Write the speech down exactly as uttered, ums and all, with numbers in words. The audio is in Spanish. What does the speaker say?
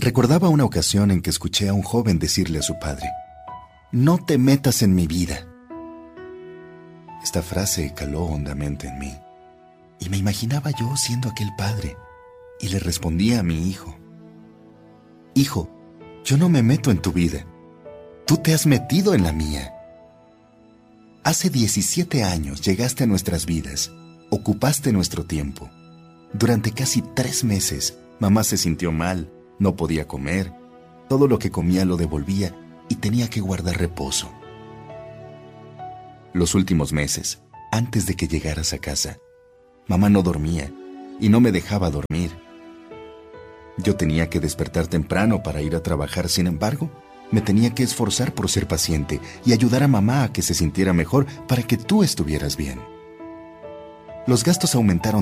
Recordaba una ocasión en que escuché a un joven decirle a su padre: «No te metas en mi vida». Esta frase caló hondamente en mí, y me imaginaba yo siendo aquel padre, y le respondía a mi hijo: «Hijo, yo no me meto en tu vida. Tú te has metido en la mía. Hace diecisiete años llegaste a nuestras vidas, ocupaste nuestro tiempo. Durante casi tres meses, mamá se sintió mal, no podía comer, todo lo que comía lo devolvía y tenía que guardar reposo. Los últimos meses, antes de que llegaras a casa, mamá no dormía y no me dejaba dormir. Yo tenía que despertar temprano para ir a trabajar, sin embargo, me tenía que esforzar por ser paciente y ayudar a mamá a que se sintiera mejor para que tú estuvieras bien. Los gastos aumentaron